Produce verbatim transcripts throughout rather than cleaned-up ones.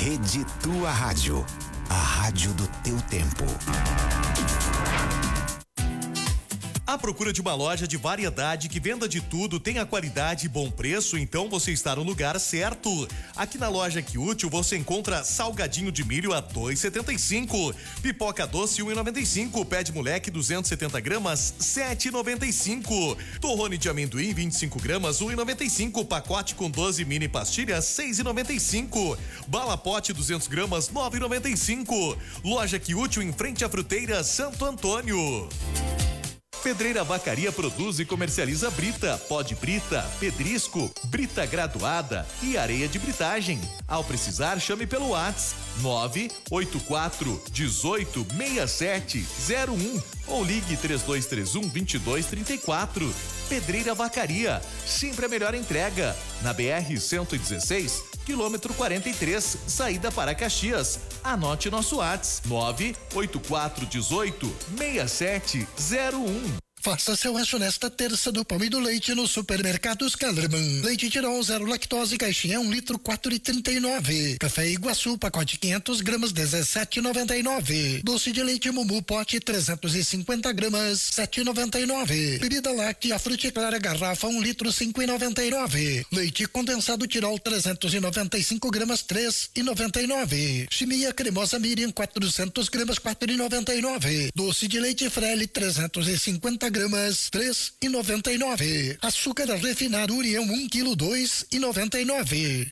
Rede Tua Rádio, a rádio do teu tempo. À procura de uma loja de variedade que venda de tudo, tenha qualidade e bom preço? Então você está no lugar certo. Aqui na loja Que Útil você encontra salgadinho de milho a dois e setenta e cinco, pipoca doce um e noventa e cinco, pé de moleque duzentos e setenta gramas sete e noventa e cinco, torrone de amendoim vinte e cinco gramas um e noventa e cinco, pacote com doze mini pastilhas seis e noventa e cinco, bala pote duzentos gramas nove e noventa e cinco. Loja Que Útil em frente à Fruteira Santo Antônio. Pedreira Vacaria produz e comercializa brita, pó de brita, pedrisco, brita graduada e areia de britagem. Ao precisar, chame pelo WhatsApp nove oito quatro um oito seis sete zero um ou ligue três dois três um dois dois três quatro. Pedreira Vacaria, sempre a melhor entrega. Na B R cento e dezesseis, quilômetro quarenta e três, saída para Caxias. Anote nosso WhatsApp nove oito quatro um oito seis sete zero um. Faça seu rancho nesta terça do pão e do leite no Supermercados Kellerman. Leite Tirol zero lactose, caixinha um litro quatro e trinta e nove. Café Iguaçu, pacote quinhentos gramas dezessete e noventa e nove. Doce de leite Mumu, pote trezentos e cinquenta gramas sete e noventa e nove. Bebida láctea Fruticlara, garrafa um litro cinco e noventa e nove. Leite condensado Tirol trezentos e noventa e cinco gramas três e noventa e nove. Chimia cremosa Miriam quatrocentos gramas quatro e noventa e nove. Doce de leite Frele trezentos e cinquenta gramas três e noventa e nove. Açúcar refinado União um quilo dois e noventa e nove.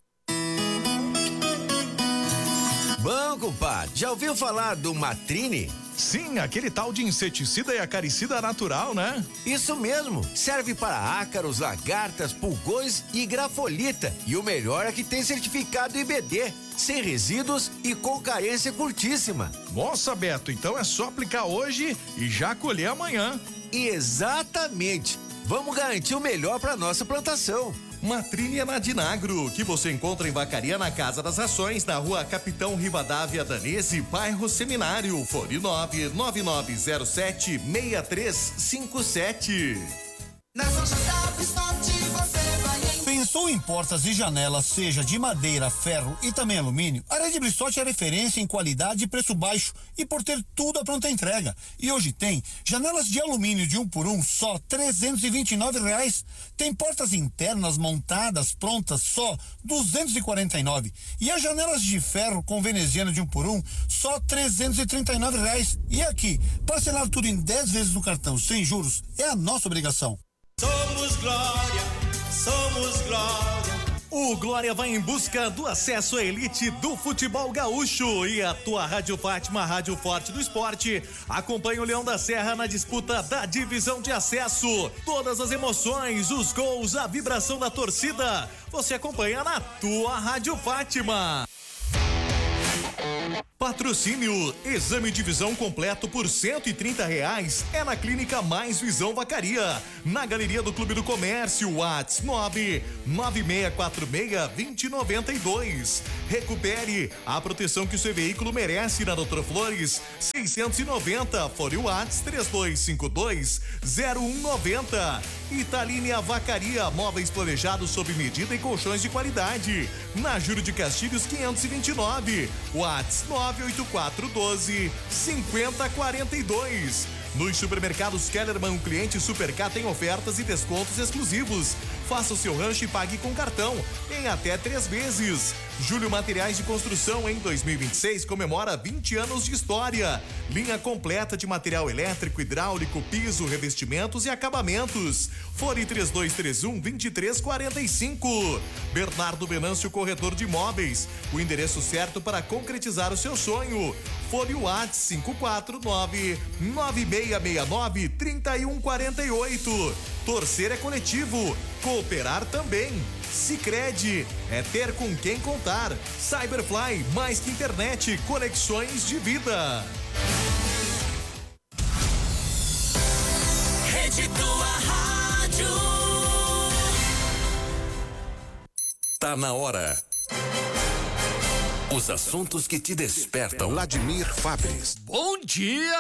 Bom, compadre, já ouviu falar do Matrine? Sim, aquele tal de inseticida e acaricida natural, né? Isso mesmo, serve para ácaros, lagartas, pulgões e grafolita. E o melhor é que tem certificado I B D, sem resíduos e com carência curtíssima. Nossa, Beto, então é só aplicar hoje e já colher amanhã. Exatamente. Vamos garantir o melhor para nossa plantação. Matrine é na Dinagro, que você encontra em Vacaria na Casa das Rações, na rua Capitão Rivadavia Danese, bairro Seminário, fone nove nove nove zero sete seis três cinco sete. Na Loja da Esporte você vai em... Pensou em portas e janelas, seja de madeira, ferro e também alumínio? A Rede Brissotti é referência em qualidade e preço baixo e por ter tudo à pronta entrega. E hoje tem janelas de alumínio de um por um só trezentos e vinte e nove reais. Tem portas internas montadas prontas só duzentos e quarenta e nove. E as janelas de ferro com veneziana de um por um só trezentos e trinta e nove reais. E aqui, parcelar tudo em dez vezes no cartão sem juros é a nossa obrigação. Somos Glória, somos Glória. O Glória vai em busca do acesso à elite do futebol gaúcho e a tua Rádio Fátima, Rádio Forte do Esporte, acompanha o Leão da Serra na disputa da divisão de acesso. Todas as emoções, os gols, a vibração da torcida, você acompanha na tua Rádio Fátima. Patrocínio, exame de visão completo por cento e trinta reais é na Clínica Mais Visão Vacaria, na Galeria do Clube do Comércio, WhatsApp nove nove seis quatro seis dois zero nove dois. Recupere a proteção que o seu veículo merece na Doutor Flores seiscentos e noventa, fone WhatsApp três dois cinco dois zero um nove zero. Italine Vacaria, móveis planejados sob medida e colchões de qualidade, na Júlio de Castilhos quinhentos e vinte e nove, WhatsApp nove oito quatro um dois cinco zero quatro dois. Nos supermercados Kellerman, o cliente Supercar tem ofertas e descontos exclusivos. Faça o seu rancho e pague com cartão em até três vezes. Júlio Materiais de Construção em dois mil e vinte e seis comemora vinte anos de história. Linha completa de material elétrico, hidráulico, piso, revestimentos e acabamentos. Fone três dois três um dois três quatro cinco. Bernardo Venâncio, corretor de imóveis. O endereço certo para concretizar o seu sonho. Fone WhatsApp cinco quatro nove nove seis seis nove três um quatro oito. Torcer é coletivo, cooperar também. Sicredi é ter com quem contar. Cyberfly, mais que internet, conexões de vida. Rede Tua Rádio. Tá na hora. Os assuntos que te despertam. Vladimir Fabres. Bom dia!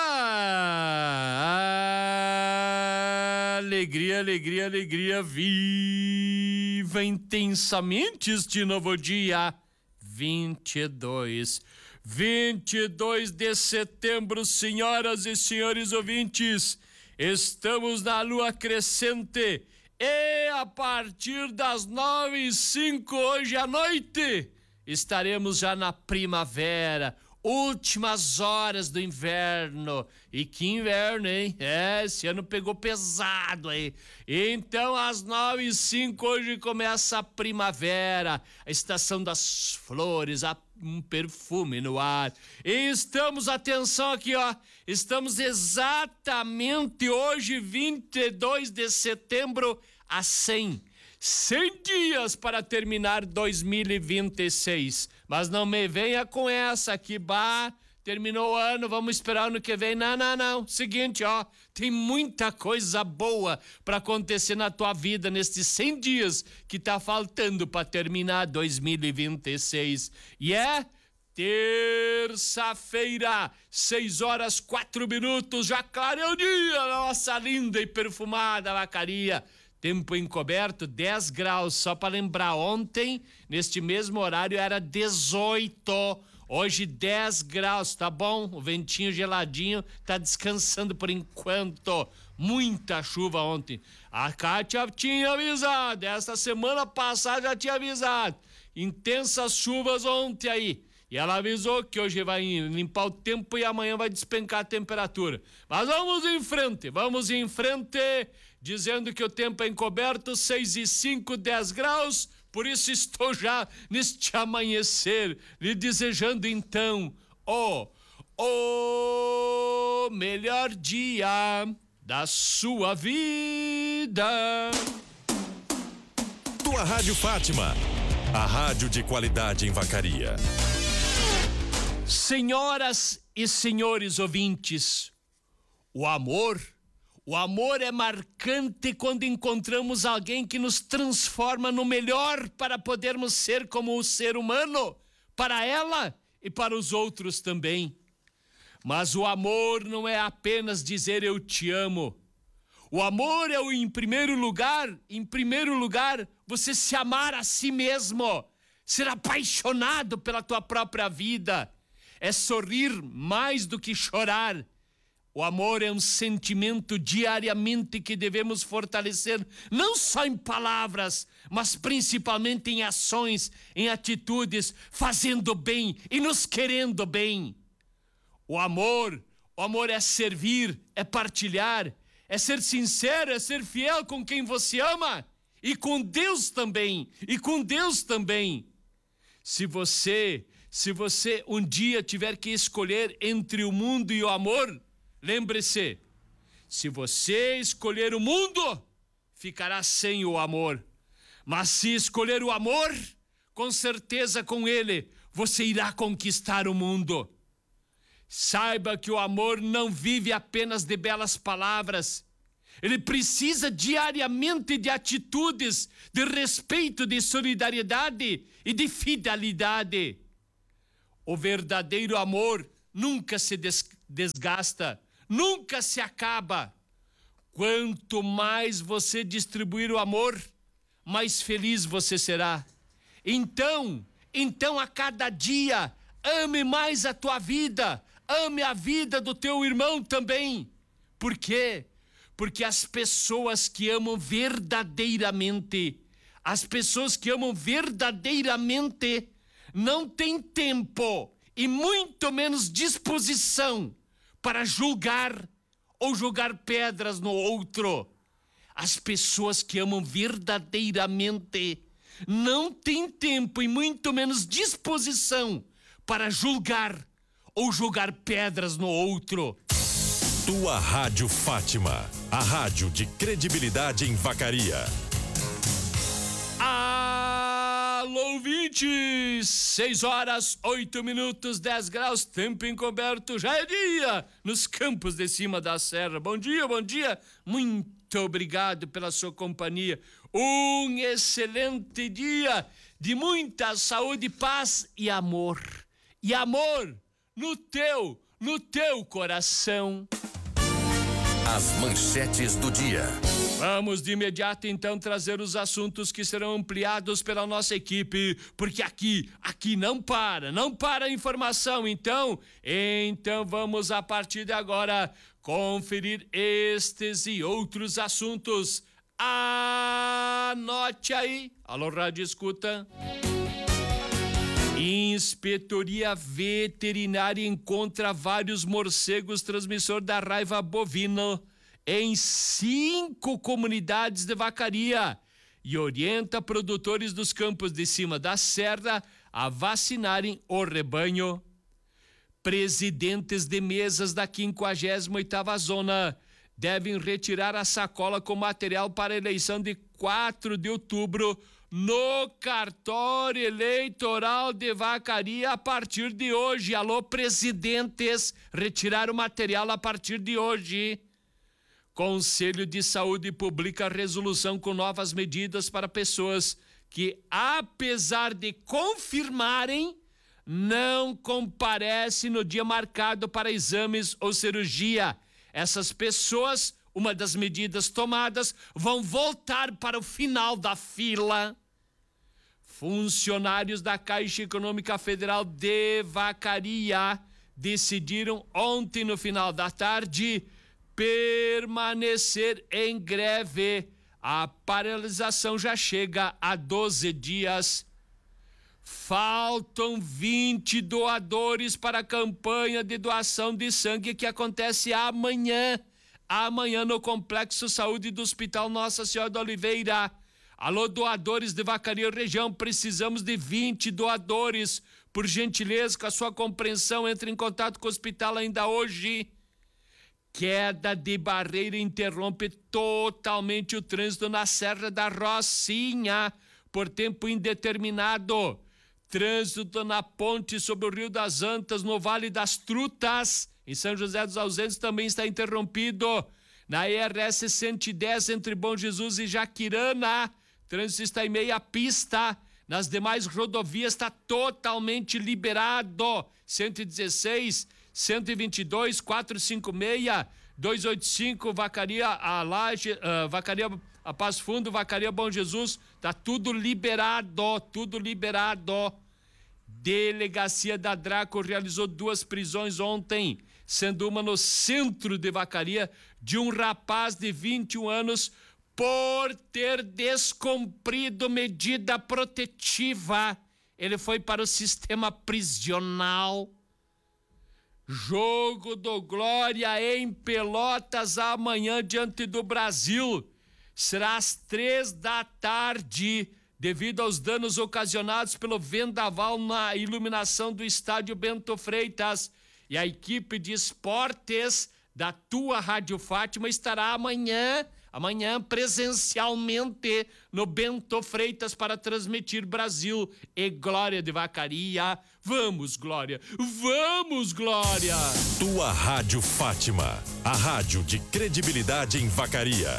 Alegria, alegria, alegria. Viva intensamente este novo dia. vinte e dois. vinte e dois de setembro, senhoras e senhores ouvintes, estamos na lua crescente e a partir das nove e cinco hoje à noite estaremos já na primavera, últimas horas do inverno. E que inverno, hein? É, esse ano pegou pesado aí. Então, às nove e cinco hoje começa a primavera, a estação das flores, a, um perfume no ar. E estamos, atenção aqui, ó, estamos exatamente hoje, vinte e dois de setembro, a cem. cem dias para terminar dois mil e vinte e seis. Mas não me venha com essa aqui, bah, terminou o ano, vamos esperar ano que vem. Não, não, não. Seguinte, ó, tem muita coisa boa para acontecer na tua vida nestes cem dias que tá faltando para terminar dois mil e vinte e seis. E é terça-feira, seis horas, quatro minutos, já clareou o dia, nossa linda e perfumada vacaria. Tempo encoberto, dez graus, só para lembrar, ontem, neste mesmo horário, era dezoito, hoje dez graus, tá bom? O ventinho geladinho tá descansando por enquanto. Muita chuva ontem. A Kátia tinha avisado, essa semana passada já tinha avisado. Intensas chuvas ontem aí. E ela avisou que hoje vai limpar o tempo e amanhã vai despencar a temperatura. Mas vamos em frente, vamos em frente, dizendo que o tempo é encoberto, seis e cinco, dez graus, por isso estou já neste amanhecer, lhe desejando então o, o melhor dia da sua vida. Tua Rádio Fátima, a rádio de qualidade em Vacaria. Senhoras e senhores ouvintes, o amor, o amor é marcante quando encontramos alguém que nos transforma no melhor para podermos ser como o ser humano, para ela e para os outros também. Mas o amor não é apenas dizer eu te amo. O amor é o, em primeiro lugar, em primeiro lugar, você se amar a si mesmo, ser apaixonado pela tua própria vida. É sorrir mais do que chorar. O amor é um sentimento diariamente que devemos fortalecer, não só em palavras, mas principalmente em ações, em atitudes, fazendo bem e nos querendo bem. O amor, o amor é servir, é partilhar, é ser sincero, é ser fiel com quem você ama e com Deus também, e com Deus também. Se você... Se você um dia tiver que escolher entre o mundo e o amor, lembre-se, se você escolher o mundo, ficará sem o amor. Mas se escolher o amor, com certeza com ele, você irá conquistar o mundo. Saiba que o amor não vive apenas de belas palavras. Ele precisa diariamente de atitudes, de respeito, de solidariedade e de fidelidade. O verdadeiro amor nunca se desgasta, nunca se acaba. Quanto mais você distribuir o amor, mais feliz você será. Então, então a cada dia, ame mais a tua vida, ame a vida do teu irmão também. Por quê? Porque as pessoas que amam verdadeiramente, as pessoas que amam verdadeiramente, não tem tempo e muito menos disposição para julgar ou jogar pedras no outro. As pessoas que amam verdadeiramente não têm tempo e muito menos disposição para julgar ou jogar pedras no outro. Tua Rádio Fátima, a rádio de credibilidade em Vacaria. Alô, ouvintes! seis horas, oito minutos, dez graus, tempo encoberto, já é dia nos campos de cima da serra. Bom dia, bom dia, muito obrigado pela sua companhia. Um excelente dia de muita saúde, paz e amor. E amor no teu, no teu coração. As manchetes do dia. Vamos de imediato então trazer os assuntos que serão ampliados pela nossa equipe, porque aqui, aqui não para, não para a informação. Então, então vamos a partir de agora conferir estes e outros assuntos. Anote aí. Alô, Rádio Escuta. Inspetoria Veterinária encontra vários morcegos transmissor da raiva bovina em cinco comunidades de vacaria e orienta produtores dos campos de cima da serra a vacinarem o rebanho. Presidentes de mesas da quinquagésima oitava zona devem retirar a sacola com material para a eleição de quatro de outubro no cartório eleitoral de Vacaria a partir de hoje. Alô, presidentes, retirar o material a partir de hoje. Conselho de Saúde publica resolução com novas medidas para pessoas que, apesar de confirmarem, não comparecem no dia marcado para exames ou cirurgia. Essas pessoas, uma das medidas tomadas, vão voltar para o final da fila. Funcionários da Caixa Econômica Federal de Vacaria decidiram ontem, no final da tarde, permanecer em greve. A paralisação já chega a doze dias. Faltam vinte doadores para a campanha de doação de sangue que acontece amanhã. Amanhã no Complexo Saúde do Hospital Nossa Senhora da Oliveira. Alô, doadores de Vacaria região, precisamos de vinte doadores. Por gentileza, com a sua compreensão, entre em contato com o hospital ainda hoje. Queda de barreira interrompe totalmente o trânsito na Serra da Rocinha por tempo indeterminado. Trânsito na ponte sobre o Rio das Antas, no Vale das Trutas, em São José dos Ausentes, também está interrompido. Na E R S cento e dez, entre Bom Jesus e Jaquirana, trânsito está em meia pista. Nas demais rodovias está totalmente liberado. cento e dezesseis, cento e vinte e dois, quatrocentos e cinquenta e seis, duzentos e oitenta e cinco, Vacaria, a Laje, uh, Vacaria, a Passo Fundo, Vacaria Bom Jesus, tá tudo liberado, tudo liberado. Delegacia da Draco realizou duas prisões ontem, sendo uma no centro de Vacaria, de um rapaz de vinte e um anos por ter descumprido medida protetiva. Ele foi para o sistema prisional. Jogo do Glória em Pelotas amanhã diante do Brasil. Será às três da tarde, devido aos danos ocasionados pelo vendaval na iluminação do estádio Bento Freitas. E a equipe de esportes da tua Rádio Fátima estará amanhã, amanhã presencialmente no Bento Freitas para transmitir Brasil e Glória de Vacaria. Vamos, Glória! Vamos, Glória! Tua Rádio Fátima, a rádio de credibilidade em Vacaria.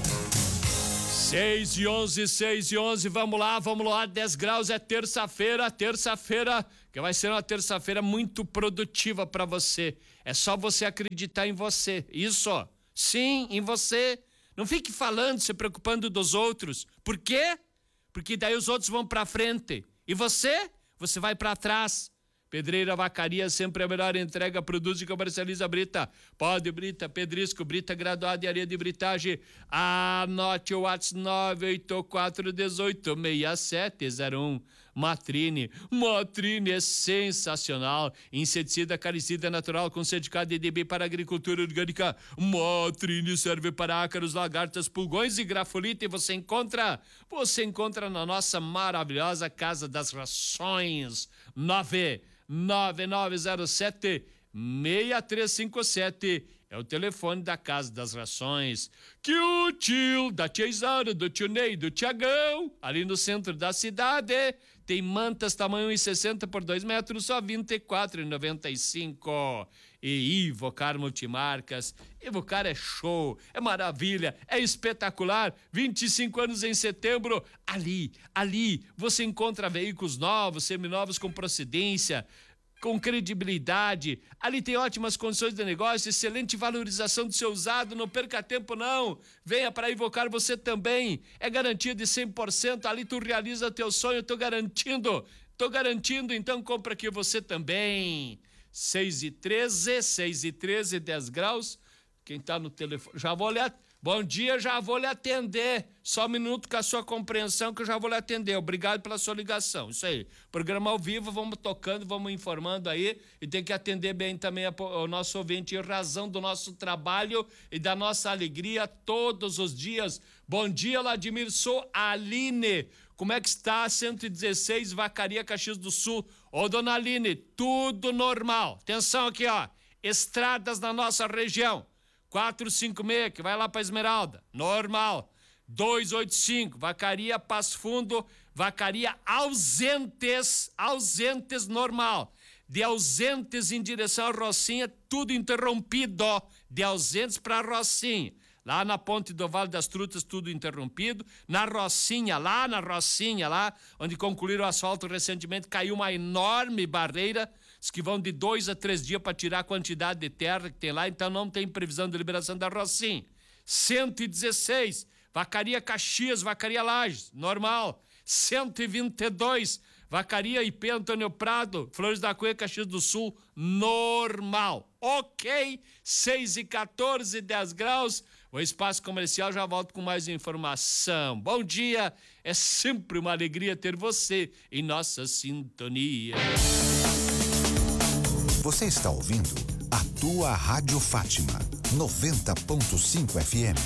seis e onze, seis e onze, vamos lá, vamos lá, dez graus, é terça-feira, terça-feira, que vai ser uma terça-feira muito produtiva para você. É só você acreditar em você, isso, sim, em você. Não fique falando, se preocupando dos outros. Por quê? Porque daí os outros vão para frente. E você? Você vai para trás. Pedreira Vacaria, sempre a melhor entrega, produz e comercializa brita. Pode brita, pedrisco, brita graduada e areia de britagem. Anote o WhatsApp nove oito quatro um oito, seis sete zero um. Matrine. Matrine é sensacional. Inseticida acaricida natural com certificado de D B para agricultura orgânica. Matrine serve para ácaros, lagartas, pulgões e grafolita. E você encontra, você encontra na nossa maravilhosa Casa das Rações. nove nove nove zero sete, seis três cinco sete é o telefone da Casa das Rações. Que o tio da tia Isaura, do tio Ney, do Tiagão, ali no centro da cidade, tem mantas tamanho um e sessenta por dois metros, só vinte e quatro reais e noventa e cinco. E Ivocar Multimarcas. Ivocar é show, é maravilha, é espetacular. vinte e cinco anos em setembro. Ali, ali, você encontra veículos novos, seminovos com procedência. com credibilidade. Ali tem ótimas condições de negócio, excelente valorização do seu usado. Não perca tempo, não. Venha para Invocar você também. É garantia de cem por cento. Ali tu realiza teu sonho, tô garantindo. Tô garantindo, então compra aqui você também. seis e treze, seis e treze, dez graus. Quem tá no telefone, já vou olhar. Bom dia, já vou lhe atender. Só um minuto com a sua compreensão que eu já vou lhe atender. Obrigado pela sua ligação. Isso aí. Programa ao vivo, vamos tocando, vamos informando aí. E tem que atender bem também a, o nosso ouvinte em razão do nosso trabalho e da nossa alegria todos os dias. Bom dia, Vladimir. Sou a Aline. Como é que está? cento e dezesseis, Vacaria, Caxias do Sul. Ô, dona Aline, tudo normal. Atenção aqui, ó. Estradas na nossa região. quatro cinco seis, que vai lá para Esmeralda, normal. dois oito cinco, Vacaria, Passo Fundo, Vacaria ausentes, ausentes normal. De ausentes em direção à Rocinha, tudo interrompido. De ausentes para Rocinha. Lá na ponte do Vale das Trutas, tudo interrompido. Na Rocinha, lá na Rocinha, lá, onde concluíram o asfalto recentemente, caiu uma enorme barreira, que vão de dois a três dias para tirar a quantidade de terra que tem lá, então não tem previsão de liberação da Rocinha. cento e dezesseis, Vacaria Caxias, Vacaria Lages, normal. cento e vinte e dois, Vacaria I P Antônio Prado, Flores da Cunha, Caxias do Sul, normal. Ok, seis e quatorze, dez graus. O Espaço Comercial, já volto com mais informação. Bom dia, é sempre uma alegria ter você em nossa sintonia. Você está ouvindo a tua Rádio Fátima, noventa ponto cinco F M.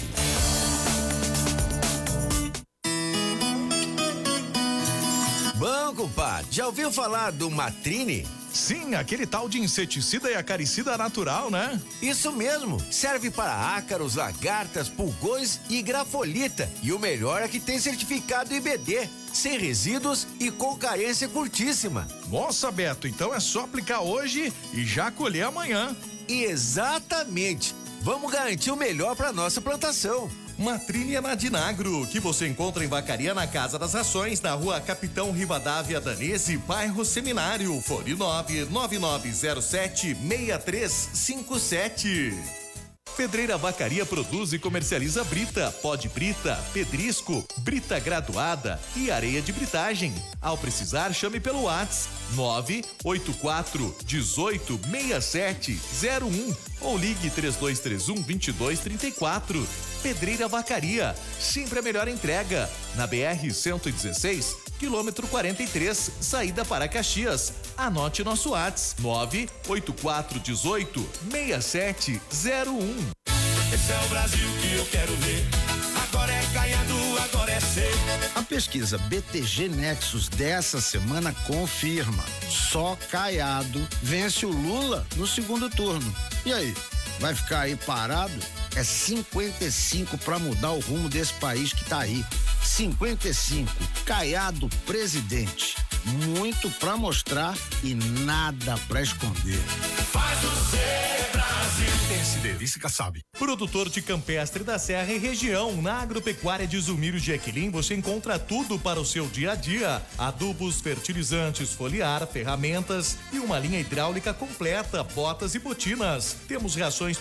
Bom, compadre, já ouviu falar do Matrine? Sim, aquele tal de inseticida e acaricida natural, né? Isso mesmo, serve para ácaros, lagartas, pulgões e grafolita. E o melhor é que tem certificado I B D, sem resíduos e com carência curtíssima. Nossa, Beto, então é só aplicar hoje e já colher amanhã. Exatamente, vamos garantir o melhor para nossa plantação. Matrine é na Dinagro, que você encontra em Vacaria, na Casa das Rações, na rua Capitão Rivadavia Danese, bairro Seminário, fone nove nove nove zero sete seis três cinco sete. Pedreira Vacaria produz e comercializa brita, pó de brita, pedrisco, brita graduada e areia de britagem. Ao precisar, chame pelo WhatsApp nove oito quatro um oito seis sete zero um ou ligue três dois três um, dois dois três quatro. Pedreira Vacaria, sempre a melhor entrega. Na B R cento e dezesseis, quilômetro quarenta e três, saída para Caxias. Anote nosso WhatsApp nove oito quatro um oito seis sete zero um. Esse é o Brasil que eu quero ver. Agora é Caiado, agora é ser. A pesquisa B T G Nexus dessa semana confirma: só Caiado vence o Lula no segundo turno. E aí, vai ficar aí parado? É cinquenta e cinco para mudar o rumo desse país que tá aí. cinquenta e cinco, Caiado presidente. Muito para mostrar e nada para esconder. Faz o ser Brasil. Pense delícia, sabe? Produtor de Campestre da Serra e região, na Agropecuária de Zumiro de Equilim, você encontra tudo para o seu dia a dia: adubos, fertilizantes, foliar, ferramentas e uma linha hidráulica completa, botas e botinas. Temos reações